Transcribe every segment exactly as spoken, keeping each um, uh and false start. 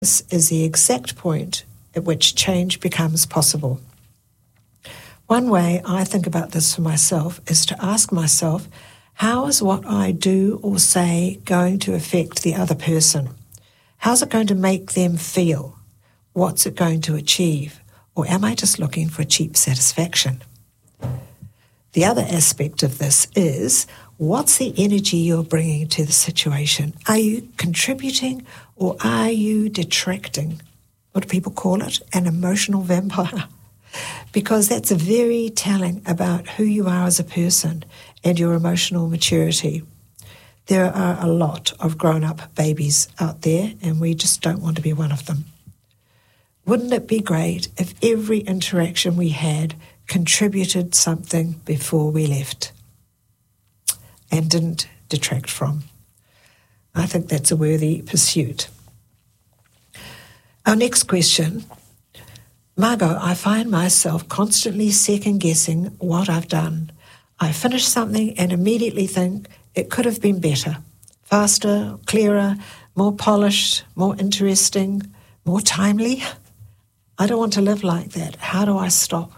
This is the exact point at which change becomes possible. One way I think about this for myself is to ask myself, how is what I do or say going to affect the other person? How's it going to make them feel? What's it going to achieve? Or am I just looking for a cheap satisfaction? The other aspect of this is, what's the energy you're bringing to the situation? Are you contributing or are you detracting? What do people call it? An emotional vampire. Because that's very telling about who you are as a person and your emotional maturity. There are a lot of grown-up babies out there, and we just don't want to be one of them. Wouldn't it be great if every interaction we had contributed something before we left and didn't detract from? I think that's a worthy pursuit. Our next question. Margot, I find myself constantly second-guessing what I've done. I finish something and immediately think it could have been better, faster, clearer, more polished, more interesting, more timely. I don't want to live like that. How do I stop?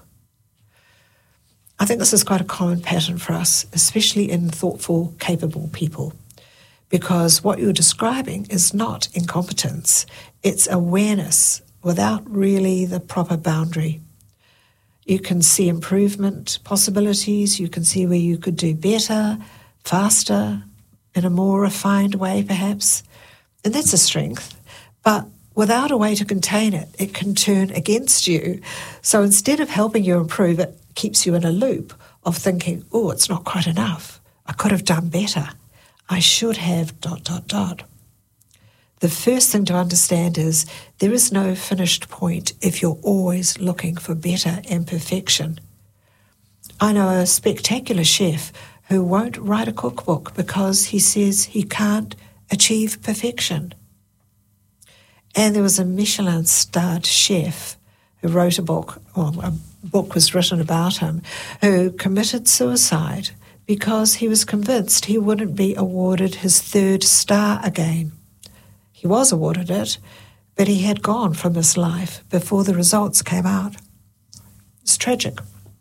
I think this is quite a common pattern for us, especially in thoughtful, capable people, because what you're describing is not incompetence. It's awareness without really the proper boundary. You can see improvement possibilities. You can see where you could do better, faster, in a more refined way perhaps. And that's a strength. But without a way to contain it, it can turn against you. So instead of helping you improve, it keeps you in a loop of thinking, oh, it's not quite enough. I could have done better. I should have dot, dot, dot. The first thing to understand is there is no finished point if you're always looking for better and perfection. I know a spectacular chef who won't write a cookbook because he says he can't achieve perfection. And there was a Michelin-starred chef who wrote a book, or a book was written about him, who committed suicide because he was convinced he wouldn't be awarded his third star again. He was awarded it, but he had gone from this life before the results came out. It's tragic.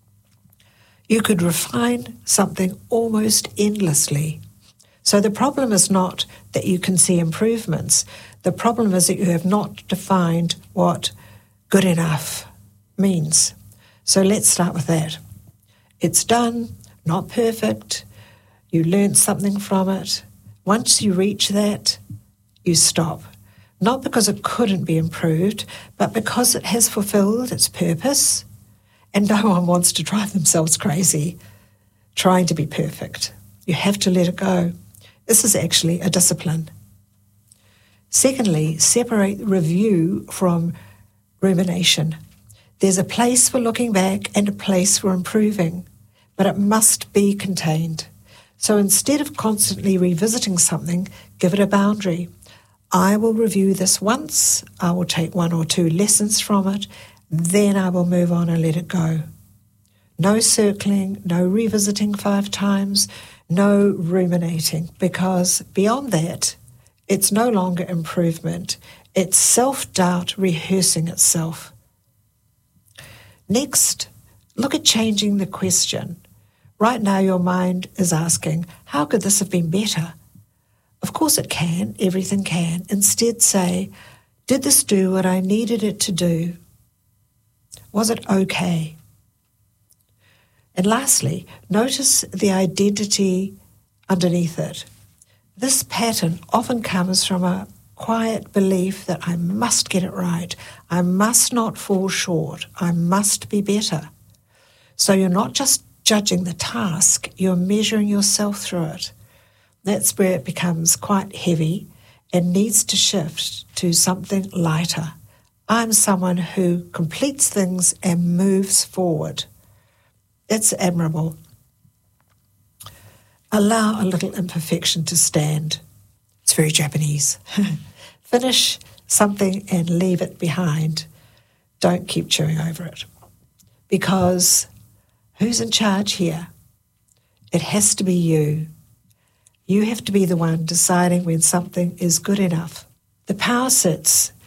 You could refine something almost endlessly. So the problem is not that you can see improvements. The problem is that you have not defined what good enough means. So let's start with that. It's done, not perfect. You learned something from it. Once you reach that, you stop. Not because it couldn't be improved, but because it has fulfilled its purpose, and no one wants to drive themselves crazy trying to be perfect. You have to let it go. This is actually a discipline. Secondly, separate review from rumination. There's a place for looking back and a place for improving, but it must be contained. So instead of constantly revisiting something, give it a boundary. I will review this once, I will take one or two lessons from it, then I will move on and let it go. No circling, no revisiting five times, no ruminating, because beyond that, it's no longer improvement. It's self-doubt rehearsing itself. Next, look at changing the question. Right now your mind is asking, how could this have been better? Of course it can, everything can. Instead say, did this do what I needed it to do? Was it okay? And lastly, notice the identity underneath it. This pattern often comes from a quiet belief that I must get it right. I must not fall short. I must be better. So you're not just judging the task, you're measuring yourself through it. That's where it becomes quite heavy and needs to shift to something lighter. I'm someone who completes things and moves forward. It's admirable. Allow a little imperfection to stand. It's very Japanese. Finish something and leave it behind. Don't keep chewing over it. Because who's in charge here? It has to be you. You have to be the one deciding when something is good enough. The power sits